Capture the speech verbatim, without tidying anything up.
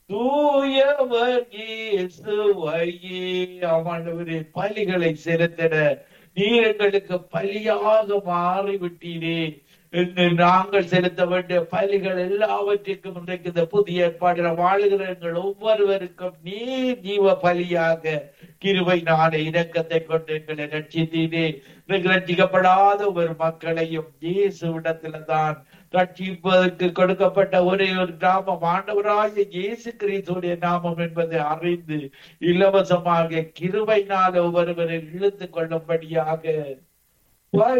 தூயவர் இயேசுவையே. ஆமாண்டவரே, பலிகளை செலுத்திட நீர் எங்களுக்கு பலியாக மாறிவிட்டீரே. இன்று நாங்கள் செலுத்த வேண்டிய பலிகள் எல்லாவற்றிற்கும் இன்றைக்கு இந்த புதிய ஏற்பாடுல வாழுகிற எங்கள் ஒவ்வொருவருக்கும் நீர் ஜீவ பலியாக கிருபை நாளை இரக்கத்தை கொண்டு எங்களை ரட்சித்தீரே. ரட்சிக்கப்படாத ஒரு மக்களையும் இயேசுவிடத்துல தான் ரட்சிப்பதற்கு கொடுக்கப்பட்ட ஒரே ஒரு நாமம் ஆண்டவராகிய இயேசு கிறிஸ்துடைய நாமம் என்பதை அறிந்து இலவசமாக கிருபையினால் ஒவ்வொருவரை இழுத்துக் கொள்ளும்படியாக